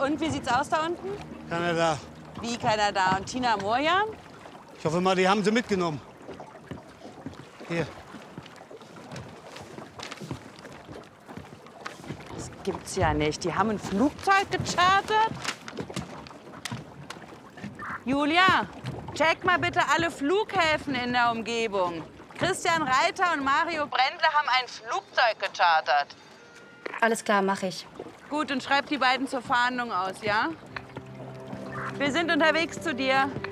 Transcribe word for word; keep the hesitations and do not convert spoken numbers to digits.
Und wie sieht's aus da unten? Keiner da. Wie keiner da? Und Tina Morjan? Ich hoffe mal, die haben sie mitgenommen. Hier. Das gibt's ja nicht. Die haben ein Flugzeug gechartert? Julia, check mal bitte alle Flughäfen in der Umgebung. Christian Reiter und Mario Brendle haben ein Flugzeug gechartert. Alles klar, mache ich. Gut, und schreib die beiden zur Fahndung aus, ja? Wir sind unterwegs zu dir.